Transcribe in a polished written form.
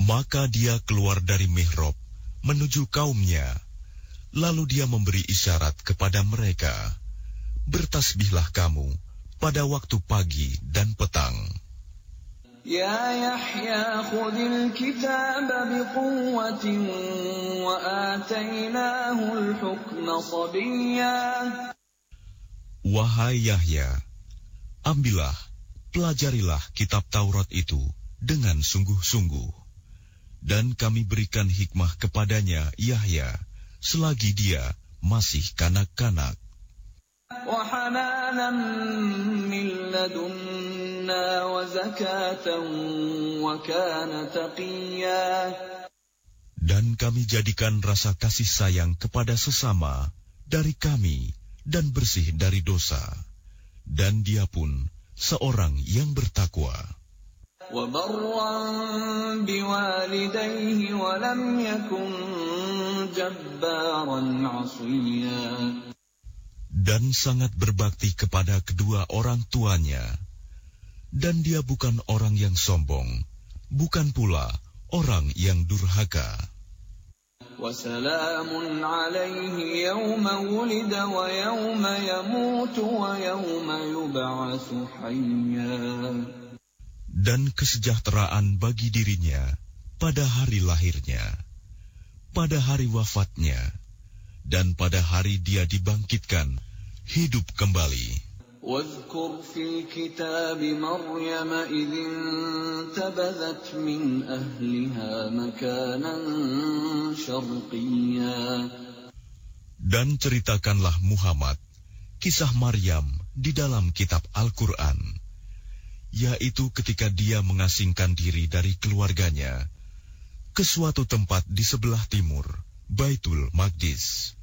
Maka dia keluar dari mihrab menuju kaumnya, lalu dia memberi isyarat kepada mereka, bertasbihlah kamu pada waktu pagi dan petang. Ya Yahya khudil kitab biquwwatin wa atainahu al-hukma sabiyya. Wahai Yahya, ambillah, pelajarilah kitab Taurat itu dengan sungguh-sungguh, dan kami berikan hikmah kepadanya Yahya selagi dia masih kanak-kanak. Wa hananan min ladunna wa zakatan wa kana taqiyya. Dan kami jadikan rasa kasih sayang kepada sesama dari kami dan bersih dari dosa, dan dia pun seorang yang bertakwa. وَبَرًّا بِوَالِدَيْهِ وَلَمْ يَكُنْ جَبَّارًا عَصِيًّا. Dan sangat berbakti kepada kedua orang tuanya, dan dia bukan orang yang sombong, bukan pula orang yang durhaka. وَسَلَامٌ عَلَيْهِ يَوْمَ وُلِدَ وَيَوْمَ يَمُوتُ وَيَوْمَ يُبْعَثُ حَيًّا. Dan kesejahteraan bagi dirinya pada hari lahirnya, pada hari wafatnya, dan pada hari dia dibangkitkan hidup kembali. واذكر في الكتاب مريم إذ انتبذت من أهلها مكانا شرقيا. Dan ceritakanlah Muhammad kisah Maryam di dalam kitab Al-Quran, yaitu ketika dia mengasingkan diri dari keluarganya ke suatu tempat di sebelah timur Baitul Maqdis.